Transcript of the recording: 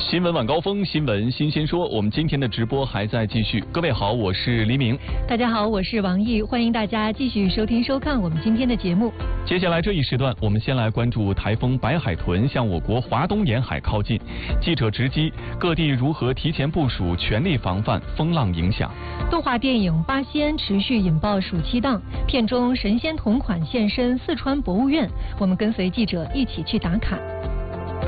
新闻晚高峰，新闻新鲜说，我们今天的直播还在继续。各位好，我是黎明。 大家好，我是王毅，欢迎大家继续收听收看我们今天的节目。 接下来这一时段，我们先来关注台风白海豚向我国华东沿海靠近，记者直击各地如何提前部署，全力防范风浪影响。 动画电影《八仙》持续引爆暑期档，片中神仙同款现身四川博物院，我们跟随记者一起去打卡。